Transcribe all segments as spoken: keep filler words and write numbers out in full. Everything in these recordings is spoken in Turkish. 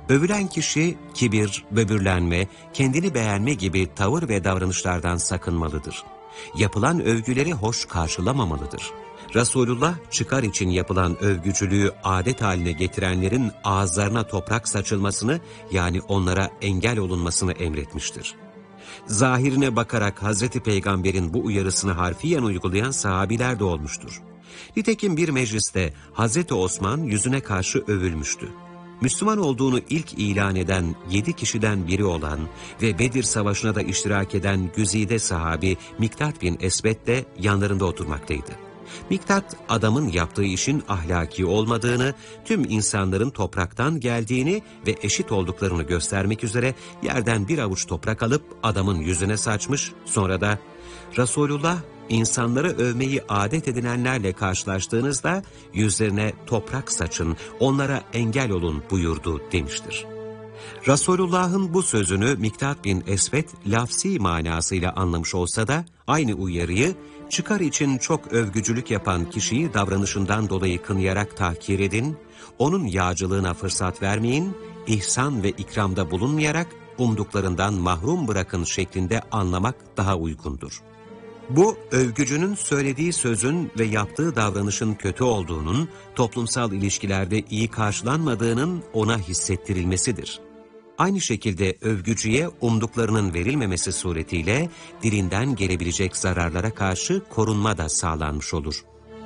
Övülen kişi kibir, böbürlenme, kendini beğenme gibi tavır ve davranışlardan sakınmalıdır. Yapılan övgüleri hoş karşılamamalıdır. Resulullah çıkar için yapılan övgücülüğü adet haline getirenlerin ağızlarına toprak saçılmasını, yani onlara engel olunmasını emretmiştir. Zahirine bakarak Hazreti Peygamber'in bu uyarısını harfiyen uygulayan sahabiler de olmuştur. Nitekim bir mecliste Hazreti Osman yüzüne karşı övülmüştü. Müslüman olduğunu ilk ilan eden yedi kişiden biri olan ve Bedir Savaşı'na da iştirak eden güzide sahabi Miktat bin Esbet de yanlarında oturmaktaydı. Miktat, adamın yaptığı işin ahlaki olmadığını, tüm insanların topraktan geldiğini ve eşit olduklarını göstermek üzere yerden bir avuç toprak alıp adamın yüzüne saçmış, sonra da Resulullah, insanları övmeyi adet edinenlerle karşılaştığınızda yüzlerine toprak saçın, onlara engel olun buyurdu demiştir. Resulullah'ın bu sözünü Miktat bin Esvet lafsi manasıyla anlamış olsa da aynı uyarıyı çıkar için çok övgücülük yapan kişiyi davranışından dolayı kınayarak tahkir edin, onun yağcılığına fırsat vermeyin, ihsan ve ikramda bulunmayarak umduklarından mahrum bırakın şeklinde anlamak daha uygundur. Bu, övgücünün söylediği sözün ve yaptığı davranışın kötü olduğunun, toplumsal ilişkilerde iyi karşılanmadığının ona hissettirilmesidir. Aynı şekilde övgücüye umduklarının verilmemesi suretiyle dilinden gelebilecek zararlara karşı korunma da sağlanmış olur.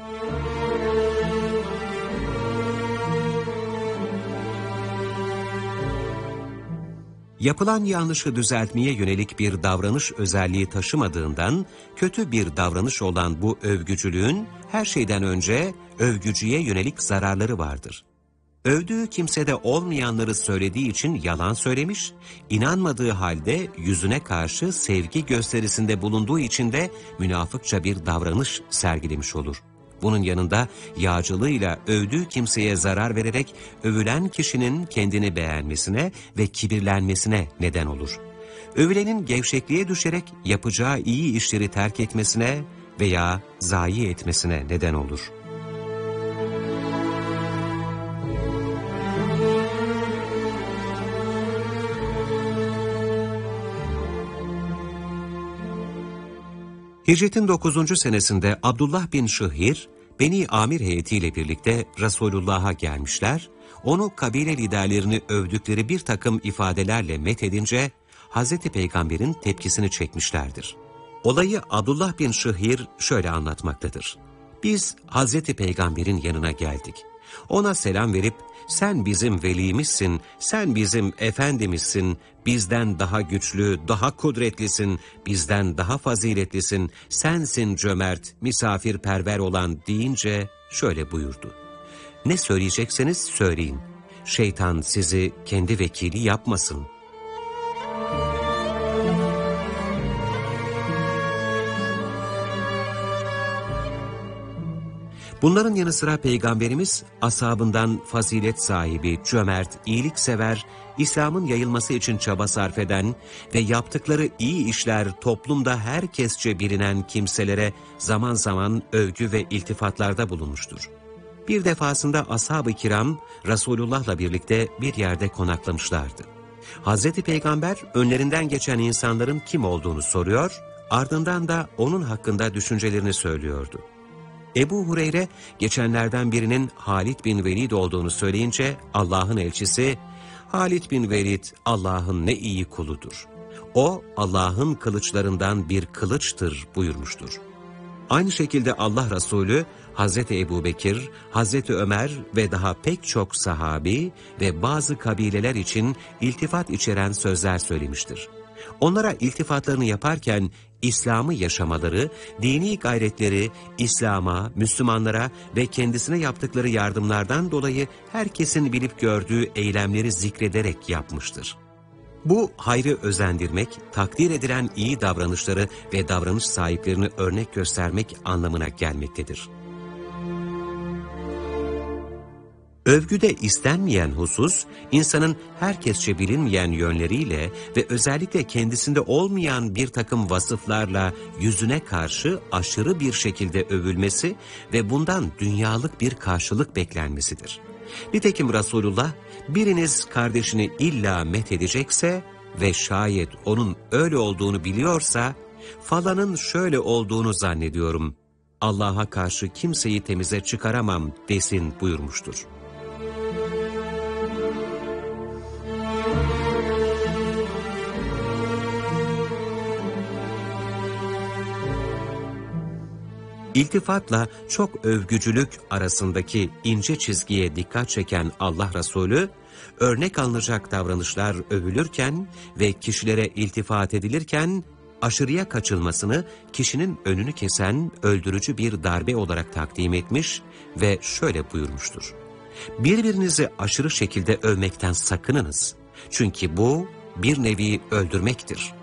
Yapılan yanlışı düzeltmeye yönelik bir davranış özelliği taşımadığından, kötü bir davranış olan bu övgücülüğün her şeyden önce övgücüye yönelik zararları vardır. Övdüğü kimsede olmayanları söylediği için yalan söylemiş, inanmadığı halde yüzüne karşı sevgi gösterisinde bulunduğu için de münafıkça bir davranış sergilemiş olur. Bunun yanında yağcılığıyla övdüğü kimseye zarar vererek övülen kişinin kendini beğenmesine ve kibirlenmesine neden olur. Övülenin gevşekliğe düşerek yapacağı iyi işleri terk etmesine veya zayi etmesine neden olur. Hicretin dokuzuncu senesinde Abdullah bin Şıhir, Beni Amir heyetiyle birlikte Resulullah'a gelmişler, onu kabile liderlerini övdükleri bir takım ifadelerle methedince, Hazreti Peygamber'in tepkisini çekmişlerdir. Olayı Abdullah bin Şıhir şöyle anlatmaktadır. Biz Hazreti Peygamber'in yanına geldik. Ona selam verip, sen bizim velimizsin, sen bizim efendimizsin, bizden daha güçlü, daha kudretlisin, bizden daha faziletlisin, sensin cömert, misafirperver olan deyince şöyle buyurdu. Ne söyleyecekseniz söyleyin, şeytan sizi kendi vekili yapmasın. Bunların yanı sıra Peygamberimiz, ashabından fazilet sahibi, cömert, iyiliksever, İslam'ın yayılması için çaba sarf eden ve yaptıkları iyi işler toplumda herkesçe bilinen kimselere zaman zaman övgü ve iltifatlarda bulunmuştur. Bir defasında ashab-ı kiram Resulullah'la birlikte bir yerde konaklamışlardı. Hazreti Peygamber önlerinden geçen insanların kim olduğunu soruyor, ardından da onun hakkında düşüncelerini söylüyordu. Ebu Hureyre geçenlerden birinin Halid bin Velid olduğunu söyleyince Allah'ın elçisi, Halid bin Velid Allah'ın ne iyi kuludur. O Allah'ın kılıçlarından bir kılıçtır buyurmuştur. Aynı şekilde Allah Resulü Hazreti Ebubekir, Hazreti Ömer ve daha pek çok sahabi ve bazı kabileler için iltifat içeren sözler söylemiştir. Onlara iltifatlarını yaparken İslam'ı yaşamaları, dini gayretleri, İslam'a, Müslümanlara ve kendisine yaptıkları yardımlardan dolayı herkesin bilip gördüğü eylemleri zikrederek yapmıştır. Bu hayrı özendirmek, takdir edilen iyi davranışları ve davranış sahiplerini örnek göstermek anlamına gelmektedir. Övgüde istenmeyen husus, insanın herkesçe bilinmeyen yönleriyle ve özellikle kendisinde olmayan bir takım vasıflarla yüzüne karşı aşırı bir şekilde övülmesi ve bundan dünyalık bir karşılık beklenmesidir. Nitekim Resulullah, biriniz kardeşini illa methedecekse ve şayet onun öyle olduğunu biliyorsa, falanın şöyle olduğunu zannediyorum, Allah'a karşı kimseyi temize çıkaramam desin buyurmuştur. İltifatla çok övgücülük arasındaki ince çizgiye dikkat çeken Allah Resulü, örnek alınacak davranışlar övülürken ve kişilere iltifat edilirken, aşırıya kaçılmasını kişinin önünü kesen öldürücü bir darbe olarak takdim etmiş ve şöyle buyurmuştur: birbirinizi aşırı şekilde övmekten sakınınız. Çünkü bu bir nevi öldürmektir.